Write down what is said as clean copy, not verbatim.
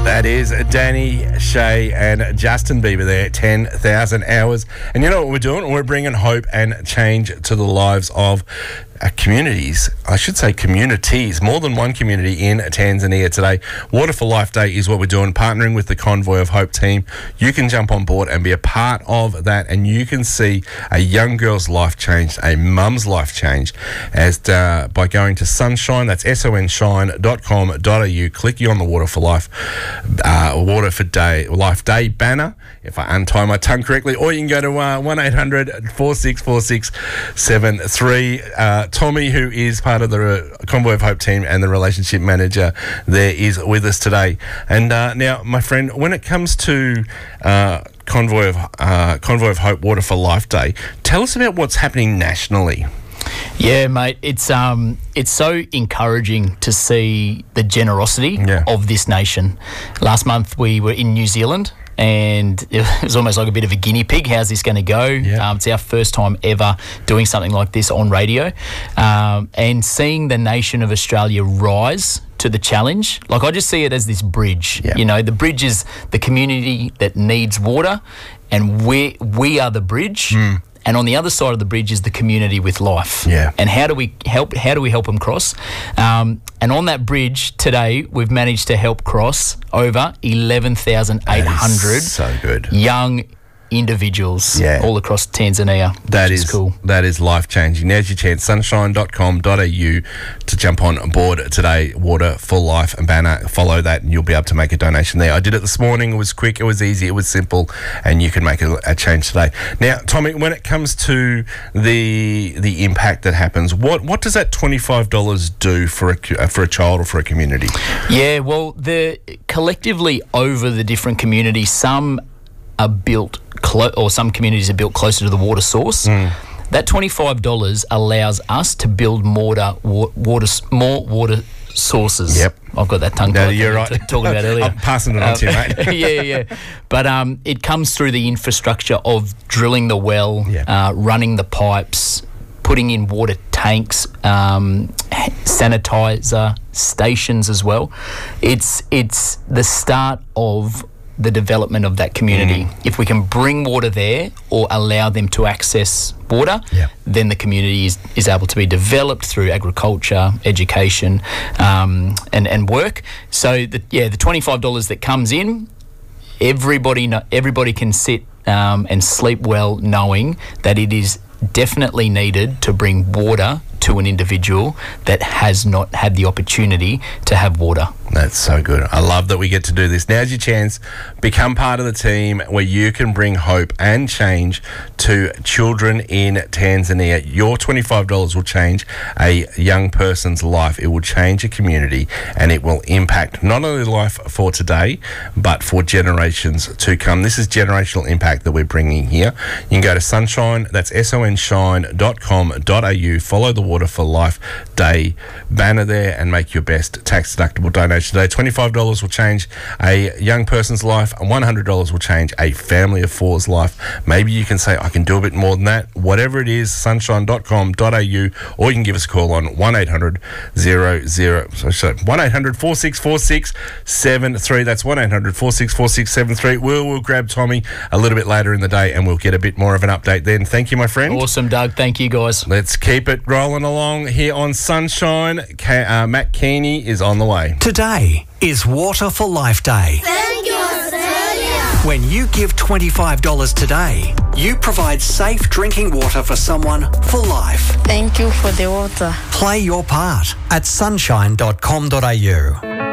That is Danny, Shay and Justin Bieber there, 10,000 hours. And you know what we're doing? We're bringing hope and change to the lives of communities. I should say communities, more than one community in Tanzania today. Water for Life Day is what we're doing, partnering with the Convoy of Hope team. You can jump on board and be a part of that, and you can see a young girl's life changed, a mum's life changed, as by going to Sunshine, that's sonshine.com.au, clicking on the Water for Life Life Day banner, if I untie my tongue correctly, or you can go to 1-800-464673. Tommy, who is part of the Convoy of Hope team and the relationship manager there, is with us today. And now, my friend, when it comes to Convoy of Hope Water for Life Day, tell us about what's happening nationally. Yeah, mate, it's so encouraging to see the generosity of this nation. Last month we were in New Zealand, and it was almost like a bit of a guinea pig. How's this going to go? It's our first time ever doing something like this on radio, and seeing the nation of Australia rise to the challenge. Like, I just see it as this bridge. You know, the bridge is the community that needs water, and we are the bridge. And on the other side of the bridge is the community with life. And how do we help them cross? And on that bridge today, we've managed to help cross over 11,800 young individuals all across Tanzania. That is cool. That is life-changing. Now's your chance, sunshine.com.au, to jump on board today. Water for Life and banner. Follow that and you'll be able to make a donation there. I did it this morning. It was quick, it was easy, it was simple, and you can make a change today. Now, Tommy, when it comes to the impact that happens, what does that $25 do for a child or for a community? Yeah, well, collectively over the different communities, some are built or some communities are built closer to the water source. That $25 allows us to build more water sources. I've got that tongue tied. You're right. Talking about earlier. I'm passing it on to you, Yeah. mate. But it comes through the infrastructure of drilling the well, running the pipes, putting in water tanks, sanitizer stations as well. It's the start of the development of that community. If we can bring water there or allow them to access water, then the community is able to be developed through agriculture, education, and work. So the $25 that comes in, everybody can sit and sleep well knowing that it is definitely needed to bring water to an individual that has not had the opportunity to have water. That's so good. I love that we get to do this. Now's your chance. Become part of the team where you can bring hope and change to children in Tanzania. Your $25 will change a young person's life. It will change a community, and it will impact not only life for today, but for generations to come. This is generational impact that we're bringing here. You can go to Sunshine, that's sonshine.com.au, follow the Water for Life Day banner there and make your best tax-deductible donation today. $25 will change a young person's life, and $100 will change a family of four's life. Maybe you can say, I can do a bit more than that. Whatever it is, sunshine.com.au, or you can give us a call on 1-800-464673. That's 1-800-464673. We'll grab Tommy a little bit later in the day and we'll get a bit more of an update then. Thank you, my friend. Awesome, Doug. Thank you, guys. Let's keep it rolling along here on Sunshine. Matt Keeney is on the way. Today is Water for Life Day. Thank you, Australia. When you give $25 today, you provide safe drinking water for someone for life. Thank you for the water. Play your part at sunshine.com.au.